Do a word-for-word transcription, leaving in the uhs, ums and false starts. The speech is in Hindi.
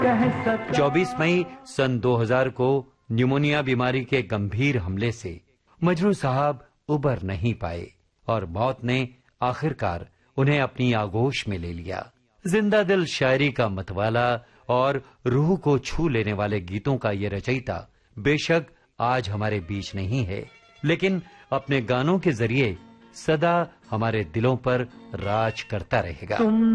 चौबीस मई सन दो हज़ार को न्यूमोनिया बीमारी के गंभीर हमले से मजरू साहब उबर नहीं पाए और मौत ने आखिरकार उन्हें अपनी आगोश में ले लिया। जिंदा दिल शायरी का मतवाला और रूह को छू लेने वाले गीतों का ये रचयिता बेशक आज हमारे बीच नहीं है, लेकिन अपने गानों के जरिए सदा हमारे दिलों पर राज करता रहेगा।